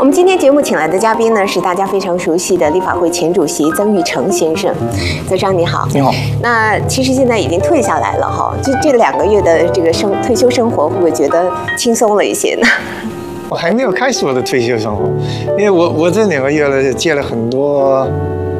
我们今天节目请来的嘉宾呢，是大家非常熟悉的立法会前主席曾钰成先生。曾生你好。 你好。 那其实现在已经退下来了哈，这2个月的这个退休生活，会不会觉得轻松了一些呢？ 我还没有开始我的退休生活，因为我这2个月了，接了很多